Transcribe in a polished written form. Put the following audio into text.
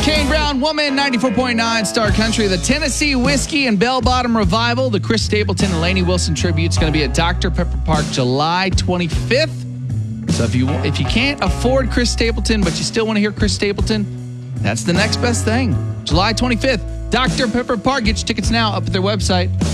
Kane Brown Woman, 94.9 Star Country. The Tennessee Whiskey and Bell Bottom Revival. The Chris Stapleton and Lainey Wilson tribute is going to be at Dr. Pepper Park July 25th. So if you can't afford Chris Stapleton, but you still want to hear Chris Stapleton, that's the next best thing. July 25th, Dr. Pepper Park. Get your tickets now up at their website.